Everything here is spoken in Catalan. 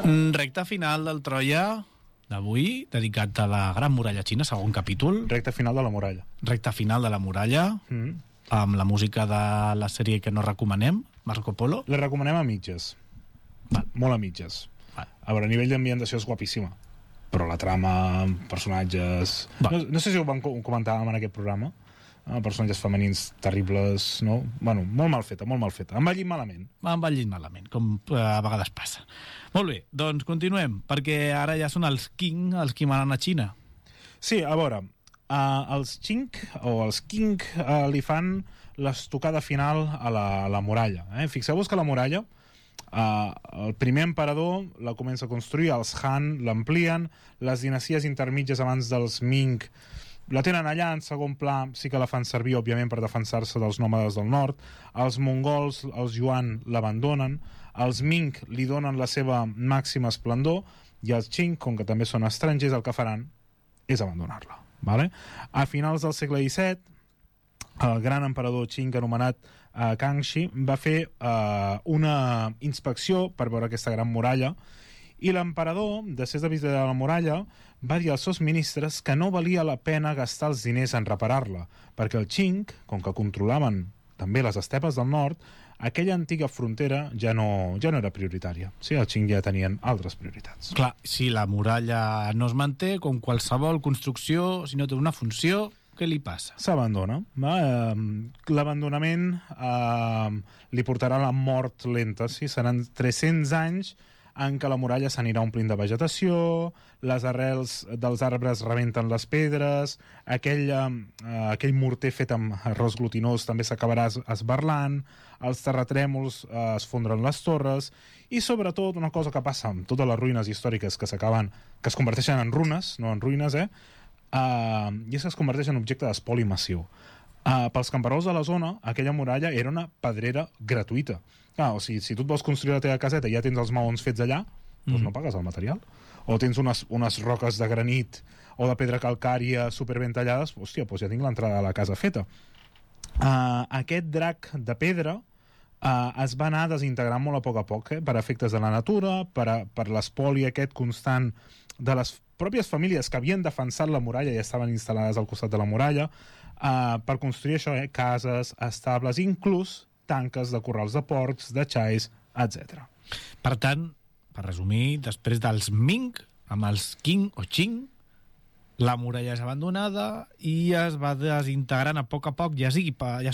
Recte final del Troia d'avui, dedicat a la Gran Muralla Xina, segon capítol. Recte final de la muralla. Recte final de la muralla, amb la música de la sèrie que no recomanem, Marco Polo. La recomanem a mitges. Molt a mitges. A veure, a nivell d'ambientació és guapíssima, però la trama, personatges... No sé si ho vam comentar en aquest programa, personatges femenins terribles, no? Bueno, molt mal feta. Ha envellit malament. Com a vegades passa. Molt bé, doncs continuem, perquè ara ja són els Qing els qui manen a Xina. Sí, a veure, els Qing li fan l'estocada final a la muralla. Fixeu-vos que la muralla, el primer emperador la comença a construir, els Han l'amplien, les dinasties intermitges abans dels Ming la tenen allà, en segon pla sí que la fan servir, òbviament, per defensar-se dels nòmades del nord. Els mongols, els Yuan, l'abandonen. Els Ming li donen la seva màxima esplendor, i els Qing, com que també són estrangers, el que faran és abandonar-la. Vale? A finals del segle XVII, el gran emperador Qing, anomenat Kangxi, va fer una inspecció per veure aquesta gran muralla, i l'emperador, després de visitar la muralla, va dir als seus ministres que no valia la pena gastar els diners en reparar-la, perquè el Qing, com que controlaven també les estepes del nord, aquella antiga frontera ja no era prioritària. Sí, el Qing ja tenien altres prioritats. Clar, si la muralla no es manté, com qualsevol construcció, si no té una funció, què li passa? S'abandona. L'abandonament li portarà la mort lenta. Sí? Seran 300 anys en què la muralla s'anirà omplint de vegetació, les arrels dels arbres rebenten les pedres, aquell morter fet amb arròs glutinós també s'acabarà esberlant, els terratrèmols es fondren les torres, i sobretot una cosa que passa amb totes les ruïnes històriques que es converteixen en runes, no en ruïnes, i és que es converteix en objecte d'espoli massiu. Pels camperols de la zona, aquella muralla era una pedrera gratuïta. O sigui, si tu et vols construir la teva caseta i ja tens els maons fets allà, doncs no pagues el material. O tens unes roques de granit o de pedra calcària superben tallades, hòstia, doncs ja tinc l'entrada a la casa feta. Aquest drac de pedra es va anar desintegrant molt a poc, per efectes de la natura, per l'espoli aquest constant de les pròpies famílies que havien defensat la muralla i estaven instal·lades al costat de la muralla, per construir això, cases, estables, inclús tanques de corrals de porcs, de xais, etc. Per tant, per resumir, després dels Ming, amb els Qing o Qing, la muralla és abandonada i es va desintegrant a poc, ja